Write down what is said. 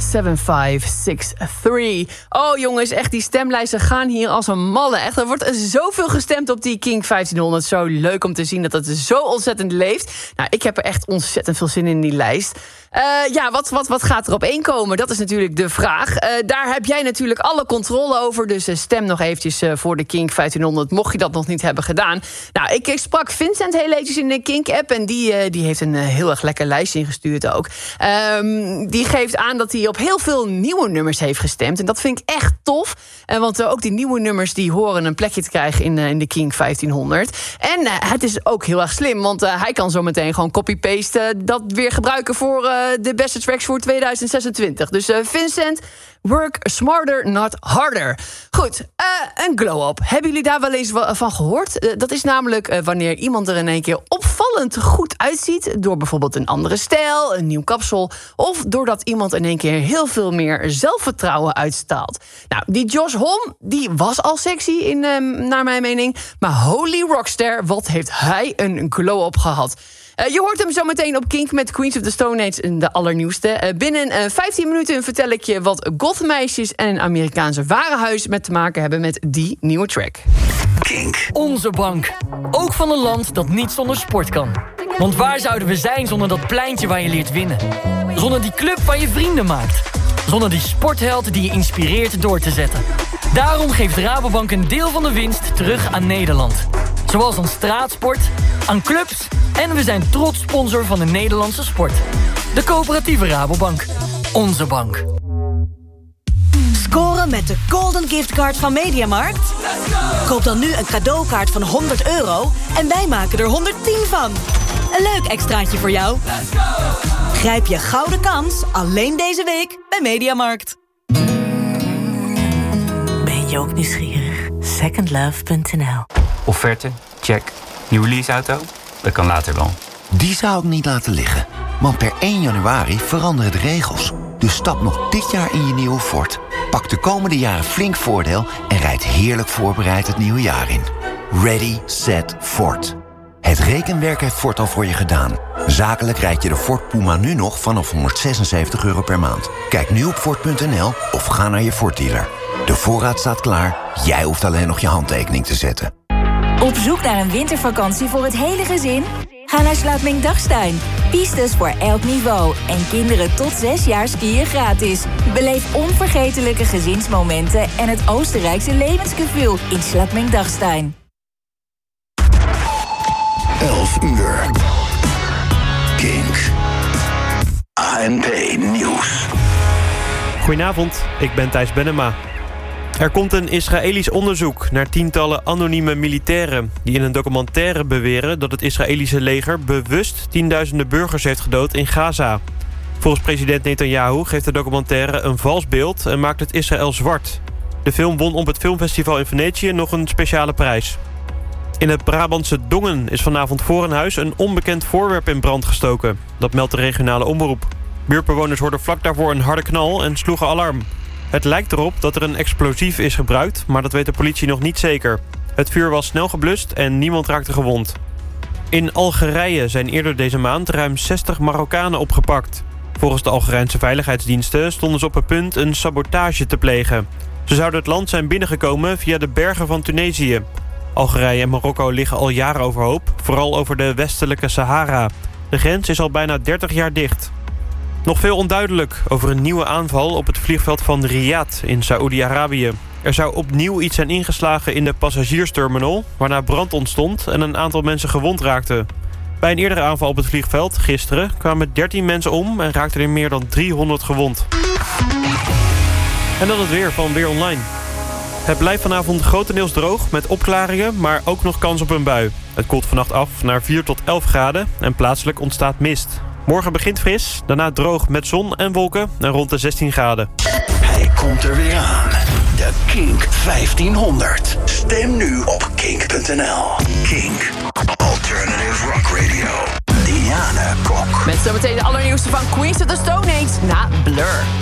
7563. Oh jongens, echt, die stemlijsten gaan hier als een malle. Echt, er wordt zoveel gestemd op die Kink 1500. Zo leuk om te zien dat het zo ontzettend leeft. Nou, ik heb er echt ontzettend veel zin in die lijst. Wat gaat er op één komen? Dat is natuurlijk de vraag. Daar heb jij natuurlijk alle controle over. Dus stem nog eventjes voor de Kink 1500... mocht je dat nog niet hebben gedaan. Nou, ik sprak Vincent heel eventjes in de Kink-app... en die heeft een heel erg lekker lijstje ingestuurd ook. Die geeft aan dat hij op heel veel nieuwe nummers heeft gestemd. En dat vind ik echt tof. Want ook die nieuwe nummers die horen een plekje te krijgen in de Kink 1500. En het is ook heel erg slim, want hij kan zo meteen gewoon copy-pasten... dat weer gebruiken voor de beste tracks voor 2026. Dus Vincent, work smarter, not harder. Goed, een glow-up. Hebben jullie daar wel eens van gehoord? Dat is namelijk wanneer iemand er in één keer opvallend goed uitziet... door bijvoorbeeld een andere stijl, een nieuw kapsel... of doordat iemand in één keer heel veel meer zelfvertrouwen uitstraalt. Nou, die Josh Homme, die was al sexy, naar mijn mening... maar holy rockster, wat heeft hij een glow-up gehad... Je hoort hem zo meteen op Kink met Queens of the Stone Age, de allernieuwste. Binnen 15 minuten vertel ik je wat gothmeisjes en een Amerikaanse warenhuis met te maken hebben met die nieuwe track. Kink. Onze bank. Ook van een land dat niet zonder sport kan. Want waar zouden we zijn zonder dat pleintje waar je leert winnen? Zonder die club waar je vrienden maakt? Zonder die sportheld die je inspireert door te zetten? Daarom geeft Rabobank een deel van de winst terug aan Nederland. Zoals aan straatsport, aan clubs... en we zijn trots sponsor van de Nederlandse sport. De coöperatieve Rabobank. Onze bank. Scoren met de Golden Gift Card van Mediamarkt? Koop dan nu een cadeaukaart van €100 en wij maken er 110 van. Een leuk extraatje voor jou. Grijp je gouden kans alleen deze week bij Mediamarkt. Ben je ook nieuwsgierig? Secondlove.nl. Offerte? Check. Nieuwe leaseauto? Dat kan later wel. Die zou ik niet laten liggen. Want per 1 januari veranderen de regels. Dus stap nog dit jaar in je nieuwe Ford. Pak de komende jaren flink voordeel en rijd heerlijk voorbereid het nieuwe jaar in. Ready, set, Ford. Het rekenwerk heeft Ford al voor je gedaan. Zakelijk rijd je de Ford Puma nu nog vanaf €176 per maand. Kijk nu op Ford.nl of ga naar je Ford dealer. De voorraad staat klaar, jij hoeft alleen nog je handtekening te zetten. Op zoek naar een wintervakantie voor het hele gezin? Ga naar Slaapming-Dachstein. Pistes voor elk niveau. En kinderen tot 6 jaar skiën gratis. Beleef onvergetelijke gezinsmomenten en het Oostenrijkse levensgevoel in Slaapming-Dachstein. 11 uur. Kink. ANP Nieuws. Goedenavond, ik ben Thijs Bennema. Er komt een Israëlisch onderzoek naar tientallen anonieme militairen... die in een documentaire beweren dat het Israëlische leger... bewust tienduizenden burgers heeft gedood in Gaza. Volgens president Netanyahu geeft de documentaire een vals beeld... en maakt het Israël zwart. De film won op het filmfestival in Venetië nog een speciale prijs. In het Brabantse Dongen is vanavond voor een huis... een onbekend voorwerp in brand gestoken. Dat meldt de regionale omroep. Buurtbewoners hoorden vlak daarvoor een harde knal en sloegen alarm. Het lijkt erop dat er een explosief is gebruikt, maar dat weet de politie nog niet zeker. Het vuur was snel geblust en niemand raakte gewond. In Algerije zijn eerder deze maand ruim 60 Marokkanen opgepakt. Volgens de Algerijnse veiligheidsdiensten stonden ze op het punt een sabotage te plegen. Ze zouden het land zijn binnengekomen via de bergen van Tunesië. Algerije en Marokko liggen al jaren overhoop, vooral over de westelijke Sahara. De grens is al bijna 30 jaar dicht. Nog veel onduidelijk over een nieuwe aanval op het vliegveld van Riyadh in Saoedi-Arabië. Er zou opnieuw iets zijn ingeslagen in de passagiersterminal, waarna brand ontstond en een aantal mensen gewond raakten. Bij een eerdere aanval op het vliegveld, gisteren, kwamen 13 mensen om en raakten er meer dan 300 gewond. En dan het weer van Weer Online. Het blijft vanavond grotendeels droog met opklaringen, maar ook nog kans op een bui. Het koelt vannacht af naar 4 tot 11 graden en plaatselijk ontstaat mist. Morgen begint fris, daarna droog met zon en wolken en rond de 16 graden. Hij komt er weer aan. De Kink 1500. Stem nu op kink.nl. Kink. Alternative Rock Radio. Diana Kok. Met zometeen de allernieuwste van Queens of the Stone Age na Blur.